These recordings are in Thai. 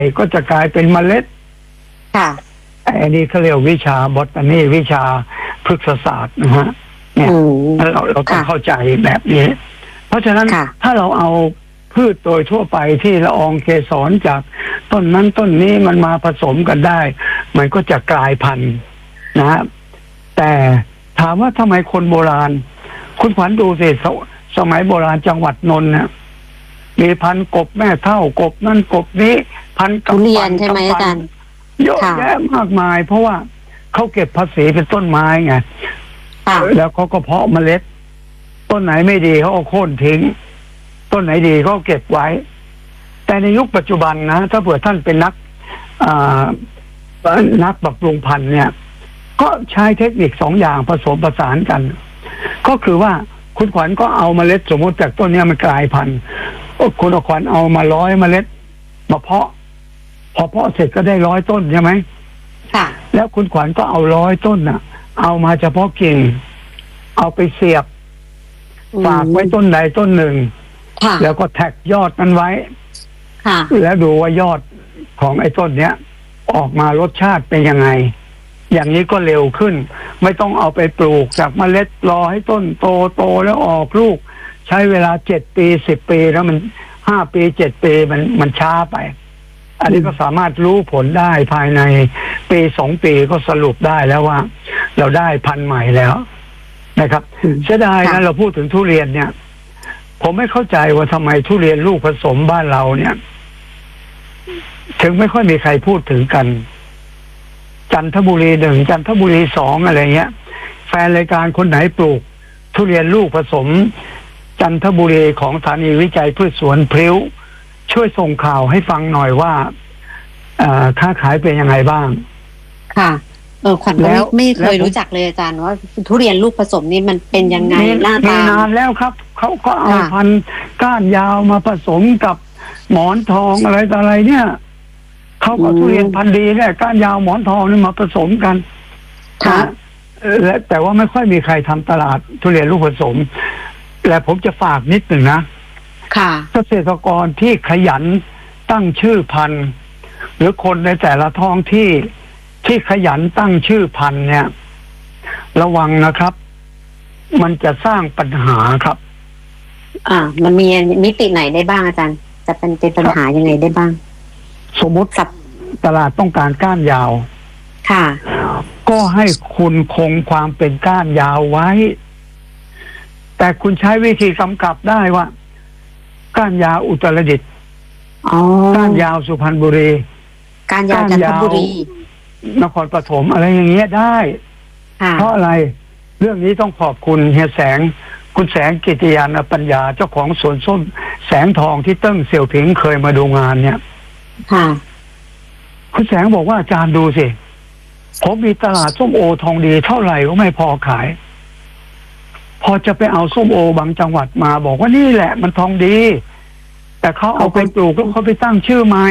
ก็จะกลายเป็นเมล็ดค่ะอันนี้เขาเรียกวิชาบอทานีวิชาพฤกษศาสตร์นะฮะเนี่ยเราต้องเข้าใจแบบนี้เพราะฉะนั้นถ้าเราเอาพืชโดยทั่วไปที่ละอองเกสรจากต้นนั้นต้นนี้มันมาผสมกันได้มันก็จะกลายพันธุ์นะฮะแต่ถามว่าทำไมคนโบราณคุณขวัญดูสิสมัยโบราณจังหวัดนนท์เนี่ยมีพันธุ์กบแม่เฒ่ากบนั่นกบนี้พันธุ์ทุเรียนใช่ไหมอาจารย์เยอะแยะมากมายเพราะว่าเขาเก็บภาษีเป็นต้นไม้ไงแล้วเขาก็เพาะเมล็ดต้นไหนไม่ดีเขาเอาโค่นทิ้งต้นไหนดีเขาเก็บไว้แต่ในยุคปัจจุบันนะถ้าเผื่อท่านเป็นนักปรับปรุงพันธุ์เนี่ยก็ใช้เทคนิค2 อย่างผสมผสานกัน ก็คือว่าคุณขวัญก็เอาเมล็ดสมมติจากต้นนี้มันกลายพันธุ์คุณขวัญเอามา100 เมล็ดมาเพาะพอเพาะเสร็จก็ได้100 ต้นใช่ไหมค่ะแล้วคุณขวัญก็เอา100 ต้นน่ะเอามาเฉพาะกิ่งเอาไปเสียบฝากไว้ต้นใดต้นหนึ่งแล้วก็แท็กยอดมันไว้แล้วดูว่ายอดของไอ้ต้นเนี้ยออกมารสชาติเป็นยังไงอย่างนี้ก็เร็วขึ้นไม่ต้องเอาไปปลูกจากเมล็ดรอให้ต้นโตแล้วออกลูกใช้เวลา7 ปี10 ปีแล้วมัน5 ปี7 ปีมันช้าไปอันนี้ก็สามารถรู้ผลได้ภายในปี2 ปีก็สรุปได้แล้วว่าเราได้พันธุ์ใหม่แล้วนะครับเสียดายนะเราพูดถึงทุเรียนเนี่ยผมไม่เข้าใจว่าทำไมทุเรียนลูกผสมบ้านเราเนี่ยถึงไม่ค่อยมีใครพูดถึงกันจันทบุรี1จันทบุรี2อะไรเงี้ยแฟนรายการคนไหนปลูกทุเรียนลูกผสมจันทบุรีของสถานีวิจัยพืชสวนพริ้วช่วยส่งข่าวให้ฟังหน่อยว่าค้าขายเป็นยังไงบ้างค่ะขวัญไม่เคยรู้จักเลยอาจารย์ว่าทุเรียนลูกผสมนี่มันเป็นยังไงหน้าตานานแล้วครับเขาก็เอาพันธุ์ก้านยาวมาผสมกับหมอนทองอะไรต่ออะไรเนี่ยเขาก็ทุเรียนพันธุ์ดีเนี่ยก้านยาวหมอนทองนี่มาผสมกันค่ะแต่ว่าไม่ค่อยมีใครทำตลาดทุเรียนลูกผสมและผมจะฝากนิดหนึ่งนะค่ะเกษตรกรที่ขยันตั้งชื่อพันธุ์หรือคนในแต่ละท้องที่ขยันตั้งชื่อพันธุ์เนี่ยระวังนะครับมันจะสร้างปัญหาครับมันมีมิติไหนได้บ้างอาจารย์จะเป็นปัญหายังไงได้บ้างสมมติกับตลาดต้องการก้านยาวค่ะก็ให้คุณคงความเป็นก้านยาวไว้แต่คุณใช้วิธีกำกับได้ว่าก้านยาวอุตรดิตถ์ก้านยาวสุพรรณบุรีก้านยาวจันทบุรีนครปฐมอะไรอย่างเงี้ยได้เพราะอะไรเรื่องนี้ต้องขอบคุณเฮียแสงคุณแสงกิติยานปัญญาเจ้าของสวนส้มแสงทองที่เติ้งเสี่ยวผิงเคยมาดูงานเนี่ยคุณแสงบอกว่าอาจารย์ดูสิผมมีตลาดส้มโอทองดีเท่าไหร่ก็ไม่พอขายพอจะไปเอาส้มโอบางจังหวัดมาบอกว่านี่แหละมันทองดีแต่เขาเอาไปปลูกแล้วเขาไปตั้งชื่อใหม่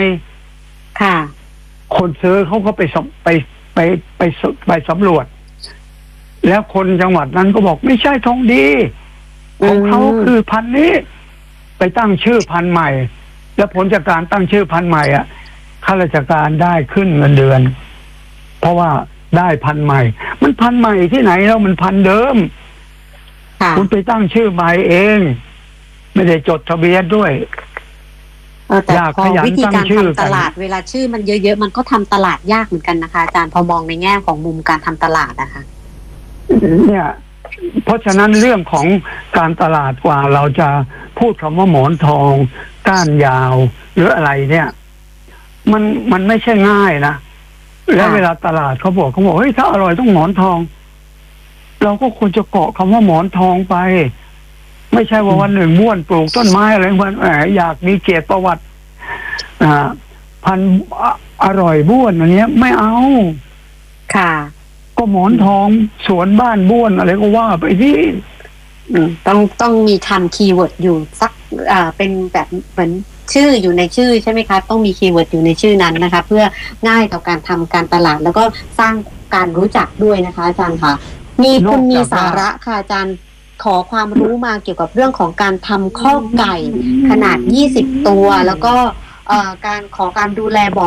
คนซื้อเขาก็ไปสำรวจแล้วคนจังหวัดนั้นก็บอกไม่ใช่ทองดีของเขาคือพันธุ์นี้ไปตั้งชื่อพันธุ์ใหม่แล้วผลจากการตั้งชื่อพันธุ์ใหม่ข้าราชการได้ขึ้นเงินเดือนเพราะว่าได้พันธุ์ใหม่มันพันธุ์ใหม่ที่ไหนแล้วมันพันธุ์เดิมคุณไปตั้งชื่อใหม่เองไม่ได้จดทะเบียนด้วยแต่พอวิธีการทำตลาดเวลาชื่อมันเยอะๆมันก็ทำตลาดยากเหมือนกันนะคะอาจารย์พอมองในแง่ของมุมการทำตลาดนะคะเนี่ยเพราะฉะนั้นเรื่องของการตลาดกว่าเราจะพูดคำว่าหมอนทองก้านยาวหรืออะไรเนี่ยมันไม่ใช่ง่ายนะแล้วเวลาตลาดเขาบอกเฮ้ยถ้าอร่อยต้องหมอนทองเราก็ควรจะเกาะคำว่าหมอนทองไปไม่ใช่ว่าวันหนึ่งบ้วนปลูกต้นไม้อะไรมันอยากมีเกียรติประวัติพันอร่อยบ้วนอันนี้ไม่เอาค่ะก็หมอนทองสวนบ้านบ้วนอะไรก็ว่าไปที่ต้องมีคำคีย์เวิร์ดอยู่สักเป็นแบบเหมือนชื่ออยู่ในชื่อใช่ไหมคะต้องมีคีย์เวิร์ดอยู่ในชื่อนั้นนะคะเพื่อง่ายต่อการทำการตลาดแล้วก็สร้างการรู้จักด้วยนะคะอาจารย์ค่ะมีสาระค่ะอาจารย์ขอความรู้มาเกี่ยวกับเรื่องของการทำข้อไก่ขนาด20 ตัวแล้วก็การดูแลบ่อ